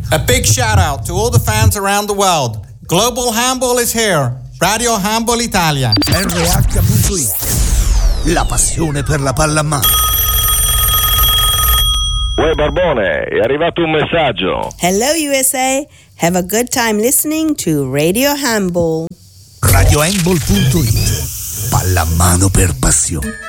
A big shout out to all the fans around the world. Global Handball is here. Radio Handball Italia. RH.it. La passione per la pallamano. Uè Barbone, è arrivato un messaggio. Hello USA. Have a good time listening to Radio Handball. RadioHandball.it. Pallamano per passione.